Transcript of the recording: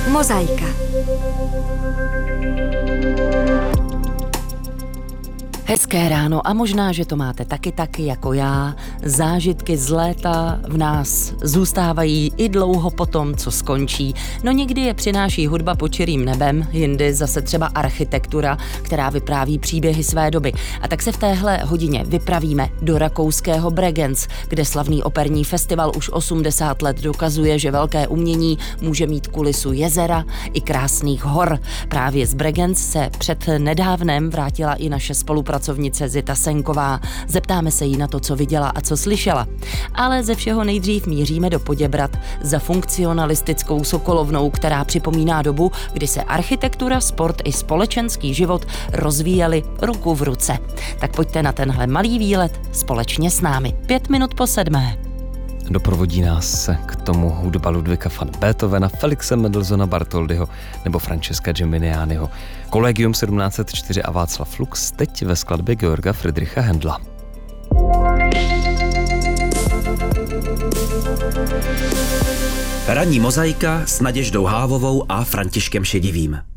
Mozaika. Hezké ráno a možná, že to máte taky jako já. Zážitky z léta v nás zůstávají i dlouho po tom, co skončí. No někdy je přináší hudba pod čirým nebem, jindy zase třeba architektura, která vypráví příběhy své doby. A tak se v téhle hodině vypravíme do rakouského Bregenz, kde slavný operní festival už 80 let dokazuje, že velké umění může mít kulisu jezera i krásných hor. Právě z Bregenz se před nedávnem vrátila i naše spolupracovnice Zita Senková. Zeptáme se jí na to, co viděla a co slyšela. Ale ze všeho nejdřív míříme do Poděbrad za funkcionalistickou sokolovnou, která připomíná dobu, kdy se architektura, sport i společenský život rozvíjely ruku v ruce. Tak pojďte na tenhle malý výlet společně s námi. 5:05. Doprovodí nás k tomu hudba Ludwika van Beethovena, Felixe Mendelssohna Bartholdyho nebo Francesca Geminianiho. Collegium 1704 a Václav Lux teď ve skladbě Georga Friedricha Händla. Ranní mozaika s Naděždou Hávovou a Františkem Šedivým.